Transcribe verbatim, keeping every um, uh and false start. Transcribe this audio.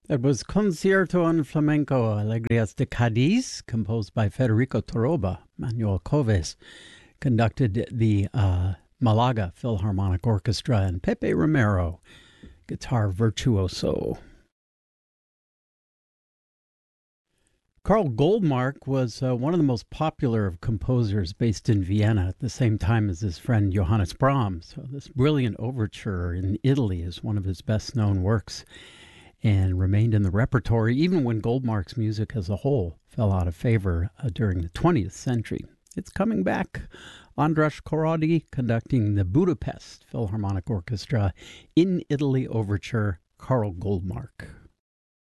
It was Concierto en Flamenco Alegrías de Cádiz, composed by Federico Toroba. Manuel Coves conducted the uh, Malaga Philharmonic Orchestra, and Pepe Romero, guitar virtuoso. Karl Goldmark was uh, one of the most popular of composers based in Vienna at the same time as his friend Johannes Brahms. So this brilliant overture in Italy is one of his best-known works and remained in the repertory even when Goldmark's music as a whole fell out of favor uh, during the twentieth century. It's coming back. Andras Korody conducting the Budapest Philharmonic Orchestra in Italy Overture, Karl Goldmark.